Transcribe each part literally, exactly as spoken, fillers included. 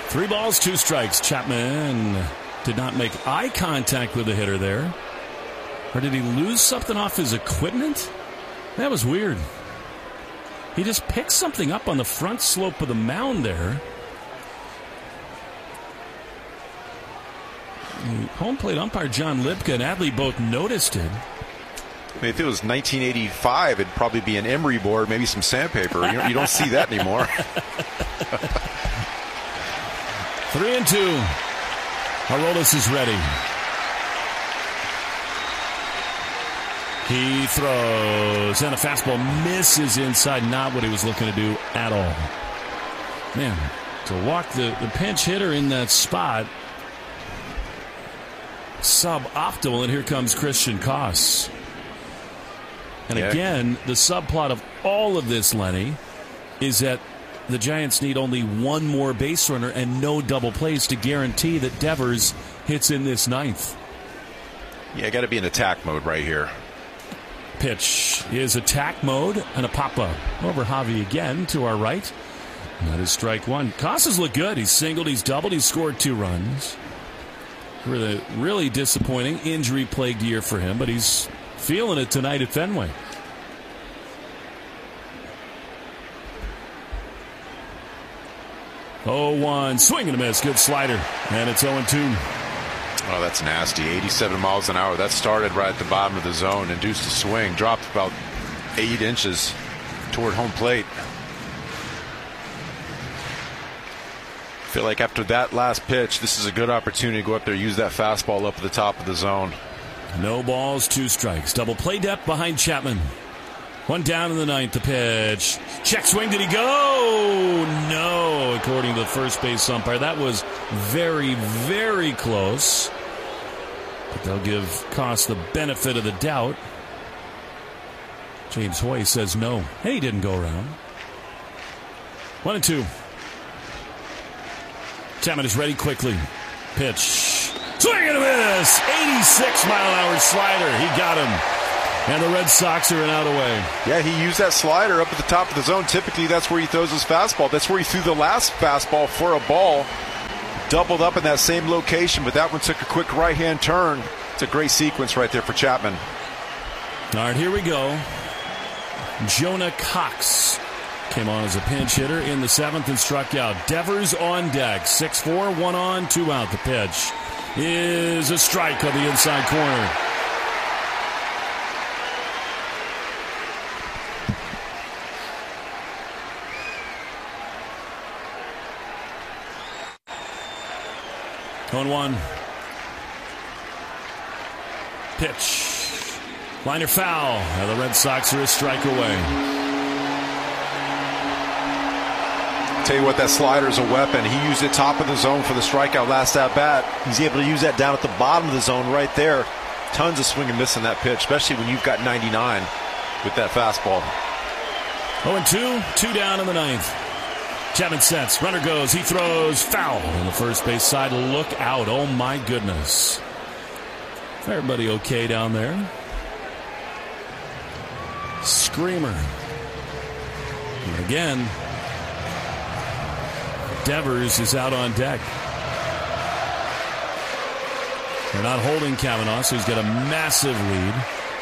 Three balls, two strikes. Chapman did not make eye contact with the hitter there. Or did he lose something off his equipment? That was weird. He just picked something up on the front slope of the mound there. The home plate umpire John Lipka and Adley both noticed it. I mean, if it was nineteen eighty-five, it'd probably be an emery board, maybe some sandpaper. You don't, you don't see that anymore. Three and two. Aroldis is ready. He throws, and a fastball misses inside. Not what he was looking to do at all. Man, to walk the, the pinch hitter in that spot, suboptimal, and here comes Christian Koss. And yeah. again, the subplot of all of this, Lenny, is that the Giants need only one more base runner and no double plays to guarantee that Devers hits in this ninth. Yeah, got to be in attack mode right here. Pitch is attack mode and a pop-up. Over Javi again to our right. That is strike one. Casas look good. He's singled, he's doubled, he's scored two runs. Really, really disappointing injury-plagued year for him, but he's feeling it tonight at Fenway. oh one, swing and a miss, good slider, and it's oh and two. Oh, that's nasty. eighty-seven miles an hour. That started right at the bottom of the zone, induced a swing, dropped about eight inches toward home plate. Feel like after that last pitch, this is a good opportunity to go up there, use that fastball up at the top of the zone. No balls, two strikes. Double play depth behind Chapman. One down in the ninth. The pitch. Check swing. Did he go? No, according to the first base umpire. That was very, very close. But they'll give Koss the benefit of the doubt. James Hoy says no. And he didn't go around. One and two. Chapman is ready quickly. Pitch. Swing and a miss. eighty-six mile an hour slider. He got him. And the Red Sox are an out away. Yeah, he used that slider up at the top of the zone. Typically, that's where he throws his fastball. That's where he threw the last fastball for a ball. Doubled up in that same location, but that one took a quick right-hand turn. It's a great sequence right there for Chapman. All right, here we go. Jonah Cox came on as a pinch hitter in the seventh and struck out. Devers on deck. six four, one on, two out. The pitch is a strike on the inside corner. one one. Pitch. Liner foul. Now the Red Sox are a strike away. Tell you what, that slider is a weapon. He used it top of the zone for the strikeout last at bat. He's able to use that down at the bottom of the zone right there. Tons of swing and miss in that pitch, especially when you've got ninety-nine with that fastball. oh and two. Two down in the ninth. Chapman sets. Runner goes. He throws. Foul on the first base side. Look out. Oh, my goodness. Everybody okay down there? Screamer. And again, Devers is out on deck. They're not holding Kavanaugh, so he's got a massive lead.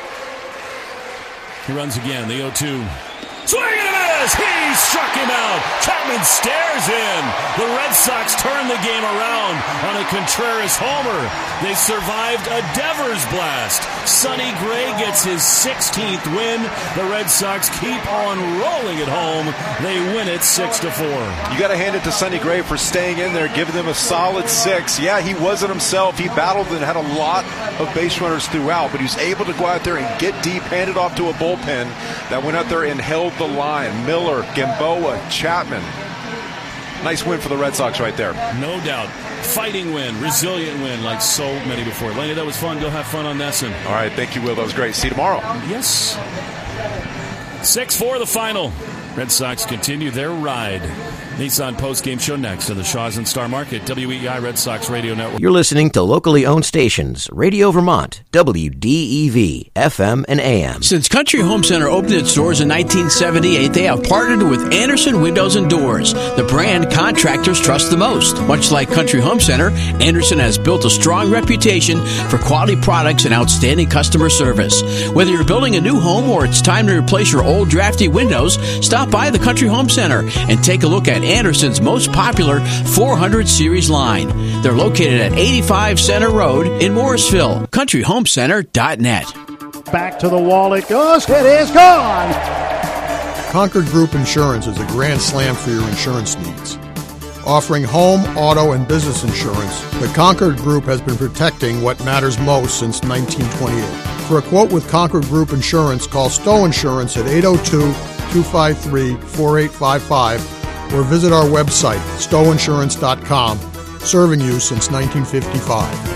He runs again. The oh two. Swing and a miss! He struck him out. Chapman stares in. The Red Sox turn the game around on a Contreras homer. They survived a Devers blast. Sonny Gray gets his sixteenth win. The Red Sox keep on rolling at home. They win it six to four. You got to hand it to Sonny Gray for staying in there, giving them a solid six. Yeah, he wasn't himself. He battled and had a lot of base runners throughout, but he was able to go out there and get deep, hand it off to a bullpen that went out there and held the line. Miller, Gamboa, Chapman. Nice win for the Red Sox right there. No doubt. Fighting win, resilient win, like so many before. Laney, that was fun. Go have fun on Nesson. All right, thank you, Will. That was great. See you tomorrow. Yes. six four the final. Red Sox continue their ride. Nissan post-game show next to the Shaws and Star Market, W E I Red Sox Radio Network. You're listening to locally owned stations, Radio Vermont, W D E V, F M and A M. Since Country Home Center opened its doors in nineteen seventy-eight, they have partnered with Anderson Windows and Doors, the brand contractors trust the most. Much like Country Home Center, Anderson has built a strong reputation for quality products and outstanding customer service. Whether you're building a new home or it's time to replace your old drafty windows, stop by the Country Home Center and take a look at Anderson's most popular four hundred series line. They're located at eighty-five Center Road in Morrisville. country home center dot net. Back to the wall it goes. It is gone. Concord Group Insurance is a grand slam for your insurance needs. Offering home, auto, and business insurance, the Concord Group has been protecting what matters most since nineteen twenty-eight. For a quote with Concord Group Insurance, call Stowe Insurance at eight oh two, two five three, four eight five five or visit our website, stowe insurance dot com, serving you since nineteen fifty-five.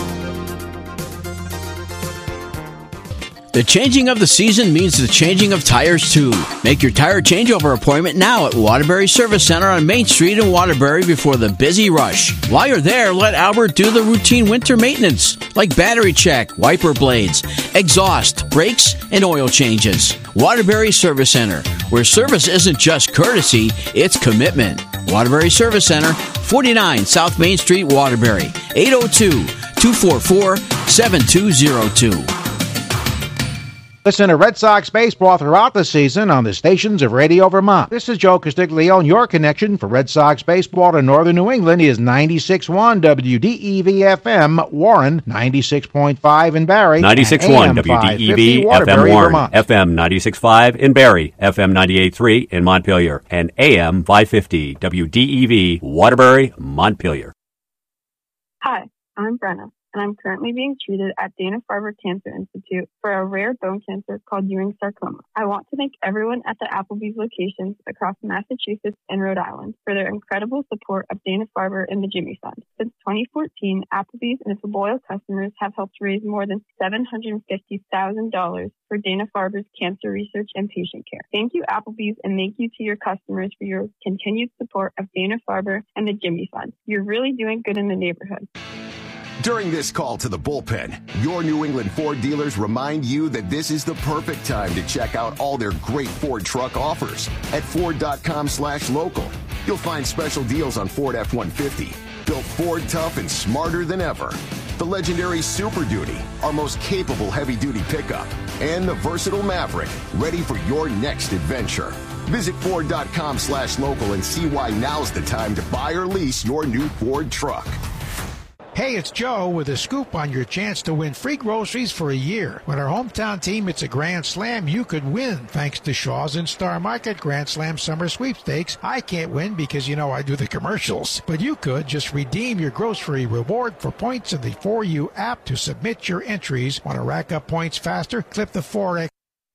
The changing of the season means the changing of tires, too. Make your tire changeover appointment now at Waterbury Service Center on Main Street in Waterbury before the busy rush. While you're there, let Albert do the routine winter maintenance, like battery check, wiper blades, exhaust, brakes, and oil changes. Waterbury Service Center, where service isn't just courtesy, it's commitment. Waterbury Service Center, forty-nine South Main Street, Waterbury, eight oh two, two four four, seven two oh two. Listen to Red Sox baseball throughout the season on the stations of Radio Vermont. This is Joe Castiglione, and your connection for Red Sox baseball to northern New England is ninety-six point one W D E V F M Warren, ninety-six point five in Barry, ninety-six point one W D E V F M Warren, Vermont. F M ninety-six point five in Barry, F M ninety-eight point three in Montpelier, and A M five fifty W D E V Waterbury, Montpelier. Hi, I'm Brenna, and I'm currently being treated at Dana-Farber Cancer Institute for a rare bone cancer called Ewing sarcoma. I want to thank everyone at the Applebee's locations across Massachusetts and Rhode Island for their incredible support of Dana-Farber and the Jimmy Fund. Since twenty fourteen, Applebee's and its loyal customers have helped raise more than seven hundred fifty thousand dollars for Dana-Farber's cancer research and patient care. Thank you, Applebee's, and thank you to your customers for your continued support of Dana-Farber and the Jimmy Fund. You're really doing good in the neighborhood. During this call to the bullpen, your New England Ford dealers remind you that this is the perfect time to check out all their great Ford truck offers at Ford.com slash local. You'll find special deals on Ford F one fifty, built Ford tough and smarter than ever. The legendary Super Duty, our most capable heavy-duty pickup, and the versatile Maverick, ready for your next adventure. Visit Ford.com slash local and see why now's the time to buy or lease your new Ford truck. Hey, it's Joe with a scoop on your chance to win free groceries for a year. When our hometown team hits a Grand Slam, you could win. Thanks to Shaw's and Star Market Grand Slam Summer Sweepstakes. I can't win because, you know, I do the commercials. But you could just redeem your grocery reward for points in the four U app to submit your entries. Want to rack up points faster? Clip the four X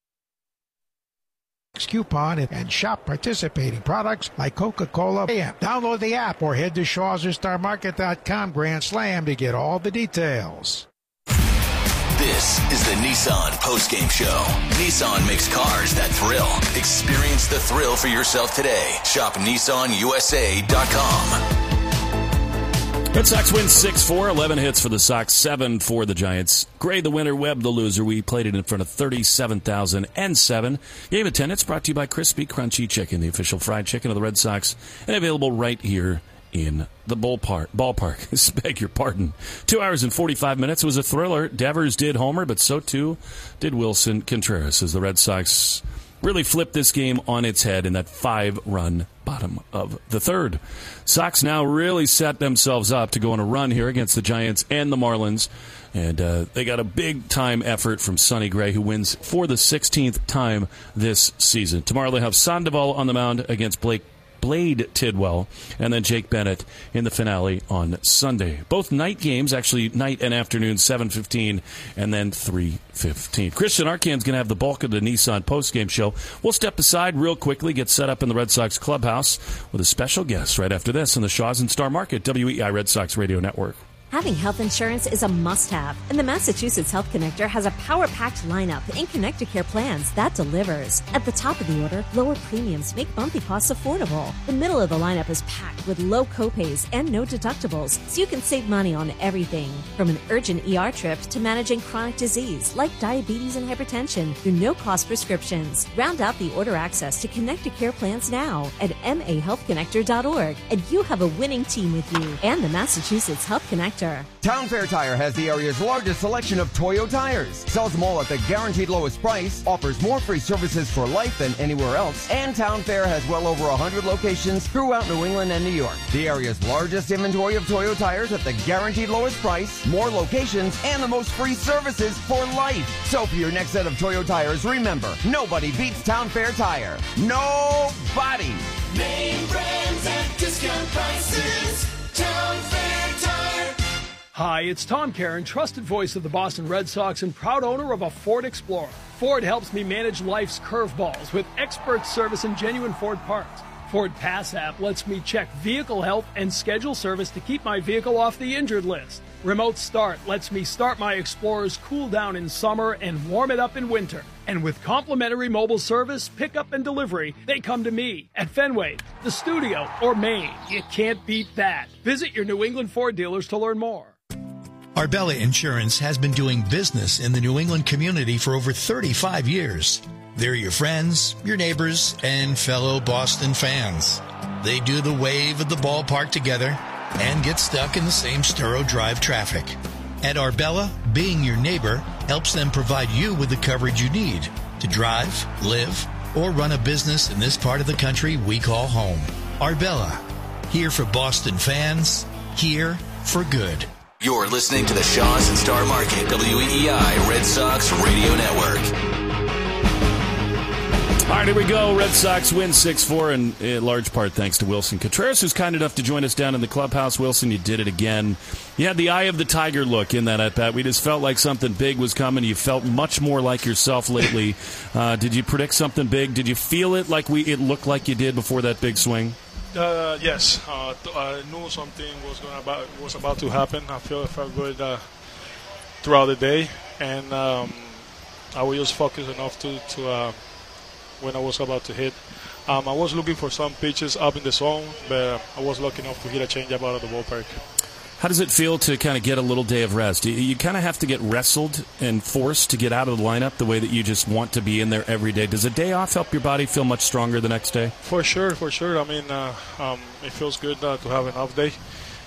coupon and shop participating products like Coca-Cola. Download the app or head to shaws or star market dot com Grand Slam to get all the details. This is the Nissan postgame show. Nissan makes cars that thrill. Experience the thrill for yourself today. Shop Nissan U S A dot com. Red Sox win six four, eleven hits for the Sox, seven for the Giants. Gray the winner, Webb the loser. We played it in front of thirty-seven thousand seven. Game attendance brought to you by Crispy Crunchy Chicken, the official fried chicken of the Red Sox, and available right here in the ballpark. Ballpark, beg your pardon. Two hours and forty-five minutes. It was a thriller. Devers did homer, but so too did Wilson Contreras as the Red Sox really flipped this game on its head in that five-run bottom of the third. Sox now really set themselves up to go on a run here against the Giants and the Marlins. And uh, they got a big-time effort from Sonny Gray, who wins for the sixteenth time this season. Tomorrow they have Sandoval on the mound against Blake Blade Tidwell, and then Jake Bennett in the finale on Sunday. Both night games, actually night and afternoon, seven fifteen and then three fifteen. Christian Arcan's going to have the bulk of the Nissan postgame show. We'll step aside real quickly, get set up in the Red Sox clubhouse with a special guest right after this on the Shaws and Star Market, W E I Red Sox Radio Network. Having health insurance is a must-have, and the Massachusetts Health Connector has a power-packed lineup in Connecticare plans that delivers. At the top of the order, lower premiums make monthly costs affordable. The middle of the lineup is packed with low copays and no deductibles, so you can save money on everything. From an urgent E R trip to managing chronic disease like diabetes and hypertension through no-cost prescriptions. Round out the order access to Connecticare plans now at m a health connector dot org, and you have a winning team with you and the Massachusetts Health Connector. Town Fair Tire has the area's largest selection of Toyo tires, sells them all at the guaranteed lowest price, offers more free services for life than anywhere else, and Town Fair has well over one hundred locations throughout New England and New York. The area's largest inventory of Toyo tires at the guaranteed lowest price, more locations, and the most free services for life. So for your next set of Toyo tires, remember, nobody beats Town Fair Tire. Nobody! Name brands at discount prices. Town Fair Tire. Hi, it's Tom Caron, trusted voice of the Boston Red Sox and proud owner of a Ford Explorer. Ford helps me manage life's curveballs with expert service and genuine Ford parts. Ford Pass app lets me check vehicle health and schedule service to keep my vehicle off the injured list. Remote Start lets me start my Explorer's cool down in summer and warm it up in winter. And with complimentary mobile service, pickup and delivery, they come to me at Fenway, the studio, or Maine. You can't beat that. Visit your New England Ford dealers to learn more. Arbella Insurance has been doing business in the New England community for over thirty-five years. They're your friends, your neighbors, and fellow Boston fans. They do the wave at the ballpark together and get stuck in the same Sturo Drive traffic. At Arbella, being your neighbor helps them provide you with the coverage you need to drive, live, or run a business in this part of the country we call home. Arbella, here for Boston fans, here for good. You're listening to the Shaws and Star Market, W E E I Red Sox Radio Network. All right, here we go. Red Sox win six four, in, in large part thanks to Wilson Contreras, who's kind enough to join us down in the clubhouse. Wilson, you did it again. You had the eye of the tiger look in that at-bat. We just felt like something big was coming. You felt much more like yourself lately. Uh, did you predict something big? Did you feel it like we? It looked like you did before that big swing? Uh, yes, uh, I knew something was going about was about to happen. I feel I felt good uh, throughout the day, and um, I was just focused enough to to uh, when I was about to hit. Um, I was looking for some pitches up in the zone, but I was lucky enough to hit a changeup out of the ballpark. How does it feel to kind of get a little day of rest? You, you kind of have to get wrestled and forced to get out of the lineup the way that you just want to be in there every day. Does a day off help your body feel much stronger the next day? For sure, for sure. I mean, uh, um, it feels good uh, to have an off day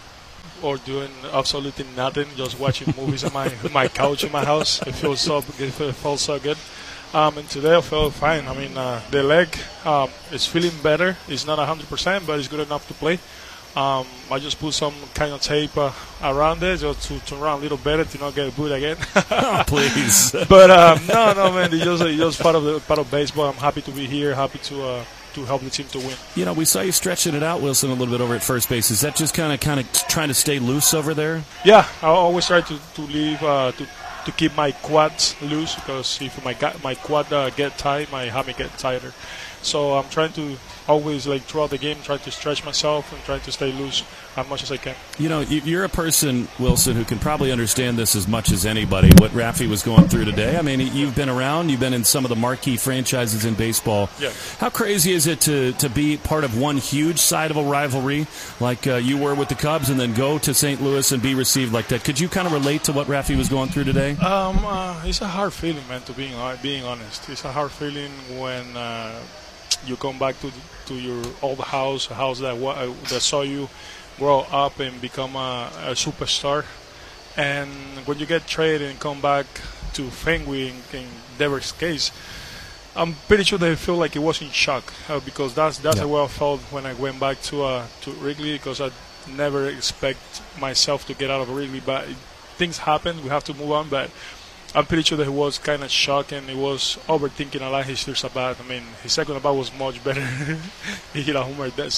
or doing absolutely nothing, just watching movies on my my couch in my house. It feels so it feels so good. Um, and today I felt fine. I mean, uh, the leg um, is feeling better. It's not one hundred percent, but it's good enough to play. Um, I just put some kind of tape uh, around it just to turn around a little better to not get booed again. Oh, please. But um, no, no, man. It's just, it's just part of the part of baseball. I'm happy to be here. Happy to uh, to help the team to win. You know, we saw you stretching it out, Wilson, a little bit over at first base. Is that just kind of kind of trying to stay loose over there? Yeah, I always try to to leave uh, to to keep my quads loose, because if my my quad uh, get tight, my hammy get tighter. So I'm trying to always, like, throughout the game, try to stretch myself and try to stay loose as much as I can. You know, you're a person, Wilson, who can probably understand this as much as anybody, what Rafi was going through today. I mean, you've been around. You've been in some of the marquee franchises in baseball. Yeah. How crazy is it to, to be part of one huge side of a rivalry like uh, you were with the Cubs and then go to Saint Louis and be received like that? Could you kind of relate to what Rafi was going through today? Um, uh, it's a hard feeling, man, to being, uh, being honest. It's a hard feeling when uh, you come back to to your old house, a house that uh, that saw you grow up and become a, a superstar. And when you get traded and come back to Fenway, in, in Devers' case, I'm pretty sure they feel like it was in shock, uh, because that's that's yeah. the way I felt when I went back to uh, to Wrigley, because I never expect myself to get out of Wrigley. But things happen, we have to move on. But I'm pretty sure that he was kind of shocked and he was overthinking a lot his first at bat. I mean, his second at bat was much better. He hit a homer at that center.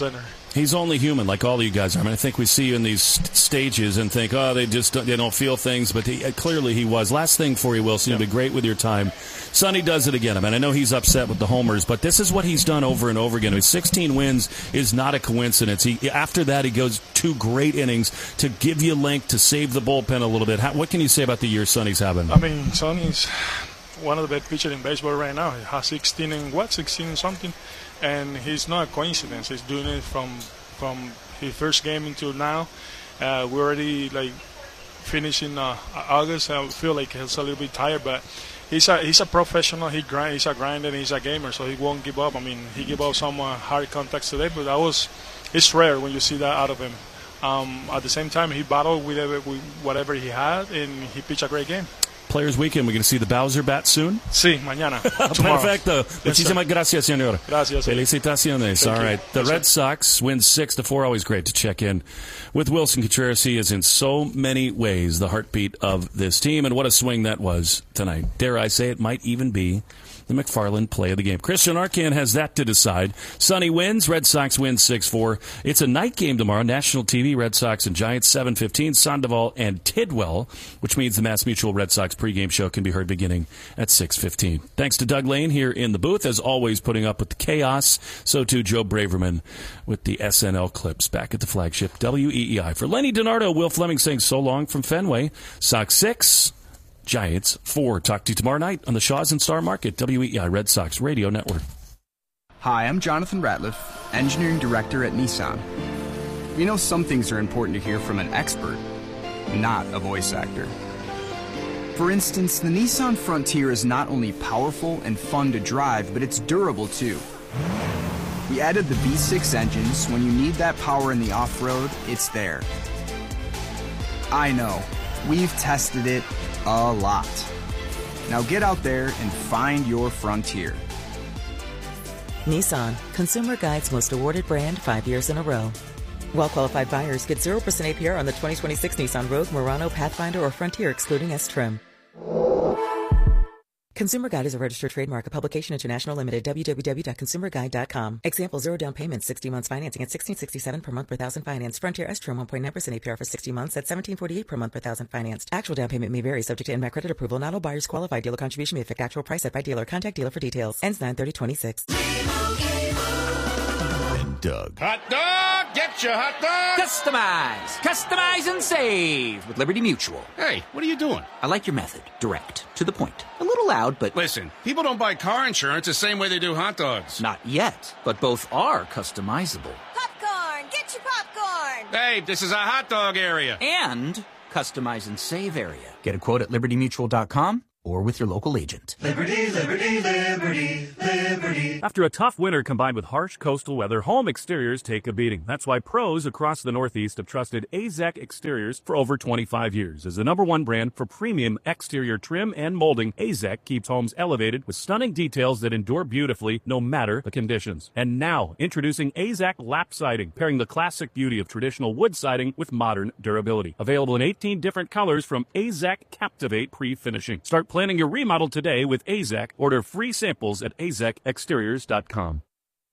He's only human, like all of you guys are. I mean, I think we see you in these st- stages and think, oh, they just don't, they don't feel things, but he, uh, clearly he was. Last thing for you, Wilson, you've been great with your time. Sonny does it again. I mean, I know he's upset with the homers, but this is what he's done over and over again. His sixteen wins is not a coincidence. He After that, he goes two great innings to give you length, to save the bullpen a little bit. How, what can you say about the year Sonny's having? I mean, Sonny's one of the best pitchers in baseball right now. He has sixteen and what, sixteen and something. And he's not a coincidence. He's doing it from from his first game until now. Uh, we're already like finishing uh, August. I feel like he's a little bit tired, but he's a he's a professional. He grind. He's a grinder. And he's a gamer, so he won't give up. I mean, he gave up some uh, hard contacts today, but that was it's rare when you see that out of him. Um, at the same time, he battled with, with whatever he had, and he pitched a great game. Players Weekend, we're going to see the Bowser bat soon? Sí, mañana. Perfecto. Muchísimas gracias, señor. Gracias. Felicitaciones. All right. The Red Sox win six to four. Always great to check in with Wilson Contreras. He is in so many ways the heartbeat of this team, and what a swing that was tonight. Dare I say it might even be the McFarland play of the game. Christian Arcand has that to decide. Sonny wins. Red Sox win six four. It's a night game tomorrow. National T V, Red Sox and Giants, seven fifteen. Sandoval and Tidwell, which means the Mass Mutual Red Sox pregame show can be heard beginning at six fifteen. Thanks to Doug Lane here in the booth, as always, putting up with the chaos. So too Joe Braverman with the S N L clips back at the flagship W E E I. For Lenny DiNardo, Will Fleming saying so long from Fenway. Sox six. Giants four. Talk to you tomorrow night on the Shaws and Star Market, W E I Red Sox Radio Network. Hi, I'm Jonathan Ratliff, Engineering Director at Nissan. You know, some things are important to hear from an expert, not a voice actor. For instance, the Nissan Frontier is not only powerful and fun to drive, but it's durable too. We added the V six engines. When you need that power in the off-road, it's there. I know, we've tested it a lot. Now get out there and find your Frontier. Nissan, Consumer Guide's most awarded brand five years in a row. Well-qualified buyers get zero percent A P R on the twenty twenty-six Nissan Rogue, Murano, Pathfinder, or Frontier excluding S-Trim. Consumer Guide is a registered trademark, a publication international limited, w w w dot consumer guide dot com. Example, zero down payment, sixty months financing at sixteen sixty-seven per month per thousand financed. Frontier S-Trim one point nine percent A P R for sixty months at seventeen forty-eight per month per thousand financed. Actual down payment may vary, subject to N M A C credit approval. Not all buyers qualify. Dealer contribution may affect actual price set by dealer. Contact dealer for details. Ends nine thirty twenty-six. And Doug. Hot dog! Get your hot dog! Customize! Customize and save with Liberty Mutual. Hey, what are you doing? I like your method. Direct. To the point. A little loud, but... Listen, people don't buy car insurance the same way they do hot dogs. Not yet, but both are customizable. Popcorn! Get your popcorn! Hey, this is a hot dog area. And customize and save area. Get a quote at liberty mutual dot com or with your local agent. Liberty, liberty, liberty, liberty. After a tough winter combined with harsh coastal weather, home exteriors take a beating. That's why pros across the Northeast have trusted A Z E C Exteriors for over twenty-five years. As the number one brand for premium exterior trim and molding, A Z E C keeps homes elevated with stunning details that endure beautifully no matter the conditions. And now, introducing A Z E C Lap Siding, pairing the classic beauty of traditional wood siding with modern durability. Available in eighteen different colors from A Z E C Captivate Pre-Finishing. Start planning your remodel today with A Z E C. Order free samples at A Z E C exteriors dot com.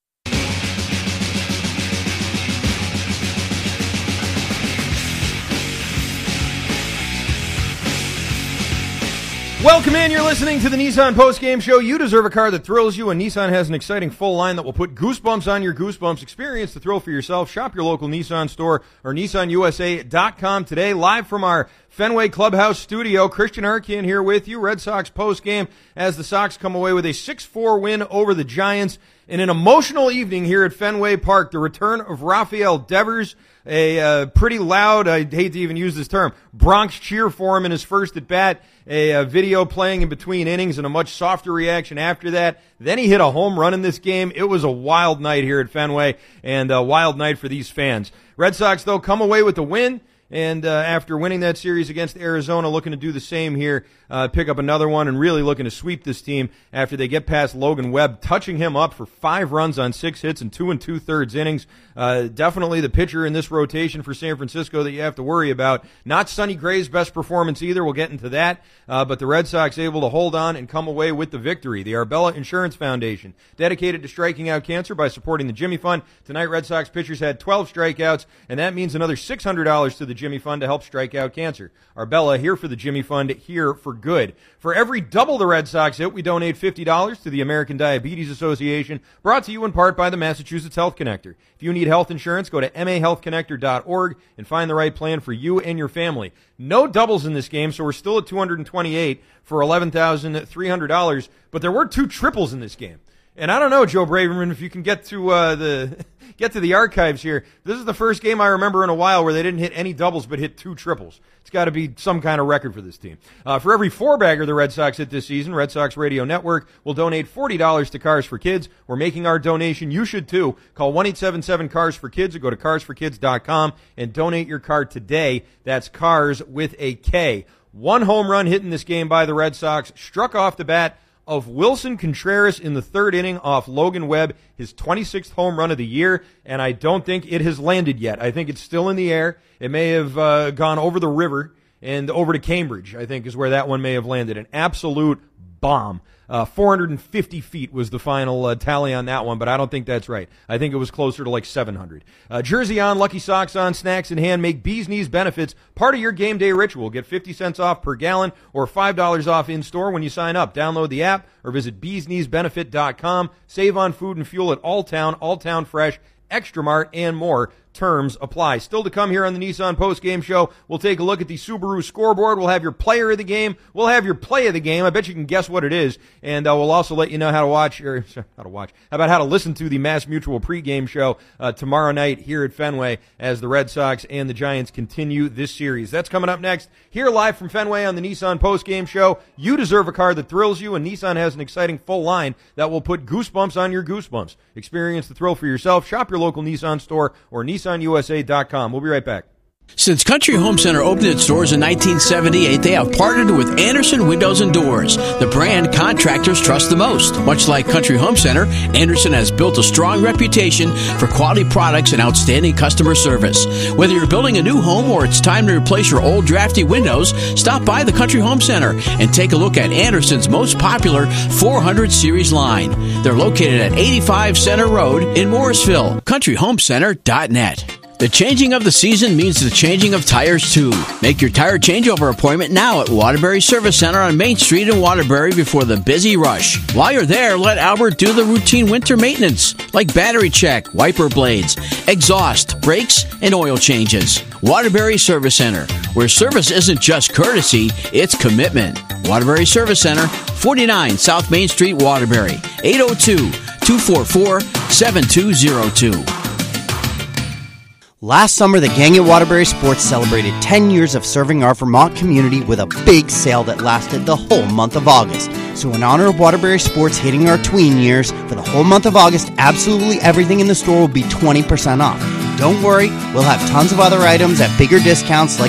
Welcome in. You're listening to the Nissan Post-Game Show. You deserve a car that thrills you, and Nissan has an exciting full line that will put goosebumps on your goosebumps. Experience the thrill for yourself. Shop your local Nissan store or Nissan U S A dot com today. Live from our Fenway Clubhouse studio, Christian Arcand here with you. Red Sox post-game as the Sox come away with a six four win over the Giants in an emotional evening here at Fenway Park. The return of Rafael Devers, a uh, pretty loud, I hate to even use this term, Bronx cheer for him in his first at-bat, a, a video playing in between innings and a much softer reaction after that. Then he hit a home run in this game. It was a wild night here at Fenway and a wild night for these fans. Red Sox, though, come away with the win. And uh, after winning that series against Arizona, looking to do the same here, uh, pick up another one and really looking to sweep this team after they get past Logan Webb, touching him up for five runs on six hits and two and two-thirds innings. Uh, definitely the pitcher in this rotation for San Francisco that you have to worry about. Not Sonny Gray's best performance either. We'll get into that. Uh, but the Red Sox able to hold on and come away with the victory. The Arbella Insurance Foundation, dedicated to striking out cancer by supporting the Jimmy Fund. Tonight, Red Sox pitchers had twelve strikeouts, and that means another six hundred dollars to the Jimmy Fund to help strike out cancer. Arbella, here for the Jimmy Fund, here for good. For every double the Red Sox hit, we donate fifty dollars to the American Diabetes Association, brought to you in part by the Massachusetts Health Connector. If you need health insurance, go to m a health connector dot org and find the right plan for you and your family. No doubles in this game, so we're still at two hundred twenty-eight for eleven thousand three hundred dollars, but there were two triples in this game. And I don't know, Joe Braverman, if you can get to uh, the get to the archives here. This is the first game I remember in a while where they didn't hit any doubles but hit two triples. It's got to be some kind of record for this team. Uh, for every four-bagger the Red Sox hit this season, Red Sox Radio Network will donate forty dollars to Cars for Kids. We're making our donation. You should, too. Call one eight seven seven cars for kids or go to cars for kids dot com and donate your car today. That's Cars with a K. One home run hit in this game by the Red Sox, struck off the bat of Wilson Contreras in the third inning off Logan Webb, his twenty-sixth home run of the year, and I don't think it has landed yet. I think it's still in the air. It may have uh, gone over the river and over to Cambridge, I think, is where that one may have landed. An absolute bomb. Uh, four hundred fifty feet was the final uh, tally on that one, but I don't think that's right. I think it was closer to like seven hundred. Uh, jersey on, Lucky Socks on, snacks in hand. Make Bees Knees benefits part of your game day ritual. Get fifty cents off per gallon or five dollars off in-store when you sign up. Download the app or visit bees knees benefit dot com. Save on food and fuel at Alltown, Alltown Fresh, Extra Mart, and more. Terms apply. Still to come here on the Nissan Post-Game Show, we'll take a look at the Subaru scoreboard. We'll have your player of the game. We'll have your play of the game. I bet you can guess what it is. And uh, we'll also let you know how to watch, or how to watch, how about how to listen to the Mass Mutual pregame show uh, tomorrow night here at Fenway as the Red Sox and the Giants continue this series. That's coming up next here live from Fenway on the Nissan Post-Game Show. You deserve a car that thrills you, and Nissan has an exciting full line that will put goosebumps on your goosebumps. Experience the thrill for yourself. Shop your local Nissan store or Nissan U S A dot com. We'll be right back. Since Country Home Center opened its doors in nineteen seventy-eight, they have partnered with Anderson Windows and Doors, the brand contractors trust the most. Much like Country Home Center, Anderson has built a strong reputation for quality products and outstanding customer service. Whether you're building a new home or it's time to replace your old drafty windows, stop by the Country Home Center and take a look at Anderson's most popular four hundred series line. They're located at eighty-five Center Road in Morrisville. country home center dot net. The changing of the season means the changing of tires, too. Make your tire changeover appointment now at Waterbury Service Center on Main Street in Waterbury before the busy rush. While you're there, let Albert do the routine winter maintenance, like battery check, wiper blades, exhaust, brakes, and oil changes. Waterbury Service Center, where service isn't just courtesy, it's commitment. Waterbury Service Center, forty-nine South Main Street, Waterbury, eight oh two, two four four, seven two oh two. Last summer, the gang at Waterbury Sports celebrated ten years of serving our Vermont community with a big sale that lasted the whole month of August. So in honor of Waterbury Sports hitting our tween years, for the whole month of August, absolutely everything in the store will be twenty percent off. Don't worry, we'll have tons of other items at bigger discounts like